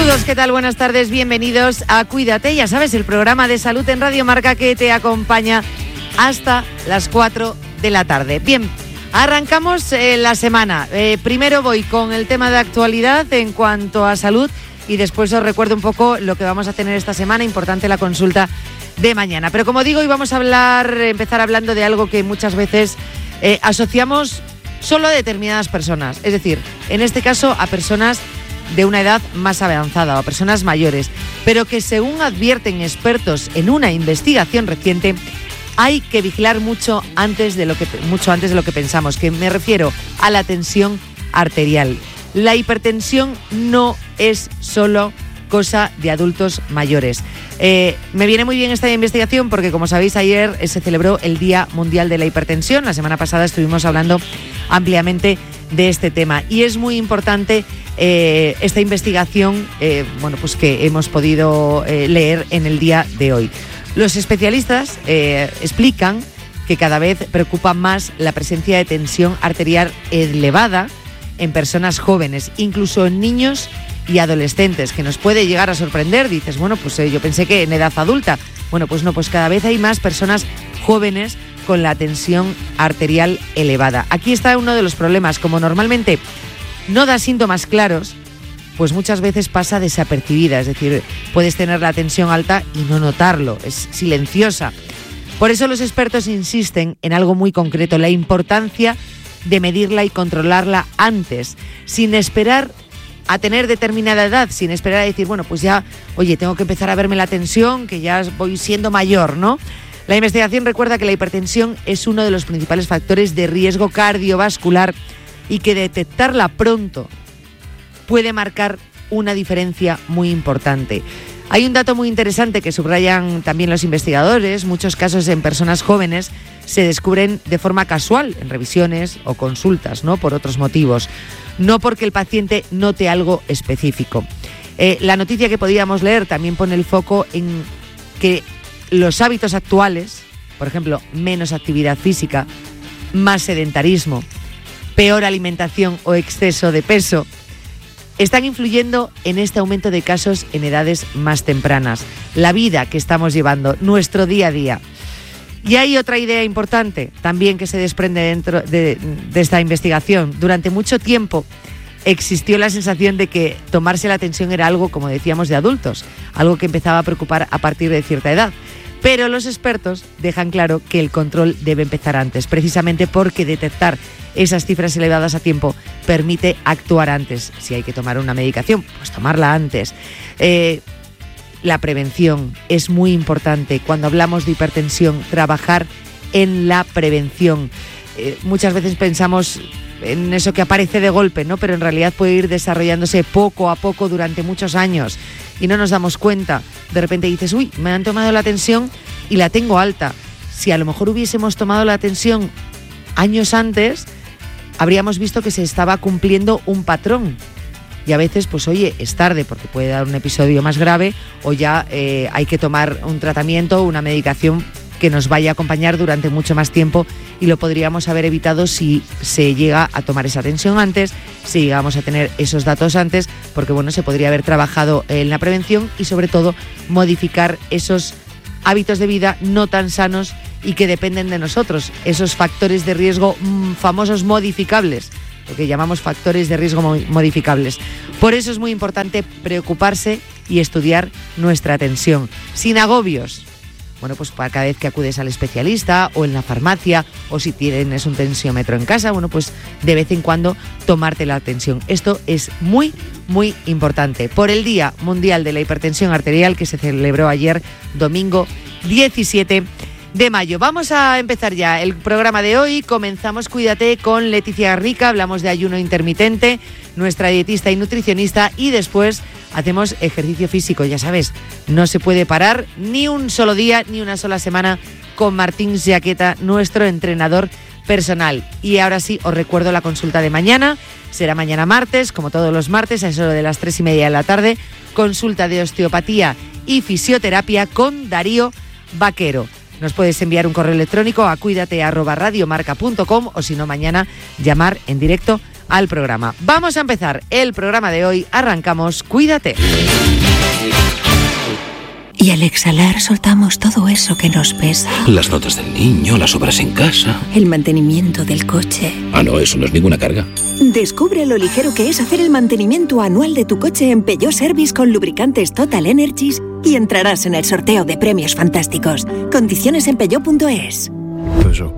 Saludos, ¿qué tal? Buenas tardes, bienvenidos a Cuídate, ya sabes, el programa de salud en Radio Marca que te acompaña hasta las 4 de la tarde. Bien, arrancamos la semana. Primero voy con el tema de actualidad en cuanto a salud y después os recuerdo un poco lo que vamos a tener esta semana, importante la consulta de mañana. Pero como digo, hoy vamos a empezar hablando de algo que muchas veces asociamos solo a determinadas personas, es decir, en este caso a personas de una edad más avanzada o a personas mayores, pero que según advierten expertos en una investigación reciente, hay que vigilar mucho antes de lo que pensamos, que me refiero a la tensión arterial. La hipertensión no es solo cosa de adultos mayores. Me viene muy bien esta investigación porque, como sabéis, ayer se celebró el Día Mundial de la Hipertensión. La semana pasada estuvimos hablando ampliamente de este tema y es muy importante esta investigación que hemos podido leer en el día de hoy. Los especialistas explican que cada vez preocupa más la presencia de tensión arterial elevada en personas jóvenes, incluso en niños y adolescentes, que nos puede llegar a sorprender. Dices, yo pensé que en edad adulta. Pues no, pues cada vez hay más personas jóvenes con la tensión arterial elevada. Aquí está uno de los problemas, como normalmente no da síntomas claros, pues muchas veces pasa desapercibida, es decir, puedes tener la tensión alta y no notarlo, es silenciosa. Por eso los expertos insisten en algo muy concreto, la importancia de medirla y controlarla antes, sin esperar a tener determinada edad, sin esperar a decir, tengo que empezar a verme la tensión, que ya voy siendo mayor, ¿no? La investigación recuerda que la hipertensión es uno de los principales factores de riesgo cardiovascular y que detectarla pronto puede marcar una diferencia muy importante. Hay un dato muy interesante que subrayan también los investigadores. Muchos casos en personas jóvenes se descubren de forma casual en revisiones o consultas, ¿no? Por otros motivos, no porque el paciente note algo específico. La noticia que podíamos leer también pone el foco en que los hábitos actuales, por ejemplo, menos actividad física, más sedentarismo, peor alimentación o exceso de peso, están influyendo en este aumento de casos en edades más tempranas. La vida que estamos llevando, nuestro día a día. Y hay otra idea importante también que se desprende dentro de esta investigación. Durante mucho tiempo existió la sensación de que tomarse la tensión era algo, como decíamos, de adultos, algo que empezaba a preocupar a partir de cierta edad. Pero los expertos dejan claro que el control debe empezar antes, precisamente porque detectar esas cifras elevadas a tiempo permite actuar antes. Si hay que tomar una medicación, pues tomarla antes. La prevención es muy importante. Cuando hablamos de hipertensión, trabajar en la prevención. Muchas veces pensamos en eso que aparece de golpe, ¿no? Pero en realidad puede ir desarrollándose poco a poco durante muchos años y no nos damos cuenta. De repente dices, me han tomado la tensión y la tengo alta. Si a lo mejor hubiésemos tomado la tensión años antes, habríamos visto que se estaba cumpliendo un patrón. Y a veces, es tarde porque puede dar un episodio más grave o ya hay que tomar un tratamiento, una medicación que nos vaya a acompañar durante mucho más tiempo y lo podríamos haber evitado si se llega a tomar esa tensión antes, si llegamos a tener esos datos antes, porque se podría haber trabajado en la prevención y sobre todo modificar esos hábitos de vida no tan sanos y que dependen de nosotros, esos factores de riesgo famosos modificables, lo que llamamos factores de riesgo modificables. Por eso es muy importante preocuparse y estudiar nuestra tensión, sin agobios. Para cada vez que acudes al especialista o en la farmacia o si tienes un tensiómetro en casa, de vez en cuando tomarte la tensión. Esto es muy, muy importante. Por el Día Mundial de la Hipertensión Arterial que se celebró ayer, domingo 17 de mayo. Vamos a empezar ya el programa de hoy. Comenzamos Cuídate con Leticia Rica. Hablamos de ayuno intermitente, nuestra dietista y nutricionista, y después hacemos ejercicio físico. Ya sabes, no se puede parar ni un solo día ni una sola semana con Martín Jaqueta, nuestro entrenador personal. Y ahora sí, os recuerdo la consulta de mañana. Será mañana martes, como todos los martes, a eso de las 3:30 de la tarde. Consulta de osteopatía y fisioterapia con Darío Vaquero. Nos puedes enviar un correo electrónico a cuídate@radiomarca.com o si no, mañana llamar en directo al programa. Vamos a empezar el programa de hoy. Arrancamos Cuídate. Y al exhalar soltamos todo eso que nos pesa. Las notas del niño, las obras en casa. El mantenimiento del coche. Ah, no, eso no es ninguna carga. Descubre lo ligero que es hacer el mantenimiento anual de tu coche en Peugeot Service con lubricantes Total Energies y entrarás en el sorteo de premios fantásticos. Condiciones en peugeot.es.